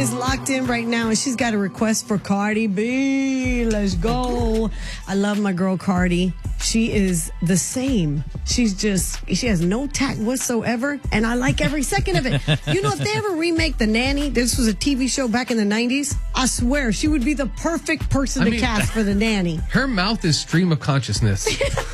is locked in right now, and she's got a request for Cardi B. Let's go. I love my girl Cardi. She is the same. She has no tact whatsoever, and I like every second of it. You know, if they ever remake The Nanny, this was a TV show back in the 90s, I swear she would be the perfect person to cast for The Nanny. Her mouth is stream of consciousness.